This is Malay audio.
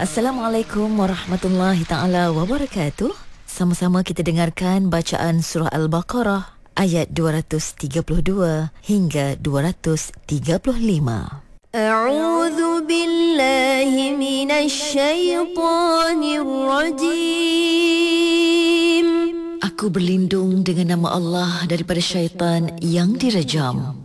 Assalamualaikum warahmatullahi taala wabarakatuh. Sama-sama kita dengarkan bacaan surah Al-Baqarah ayat 232 hingga 235. A'udzu billahi minasy syaithanir rajim. Aku berlindung dengan nama Allah daripada syaitan yang dirajam.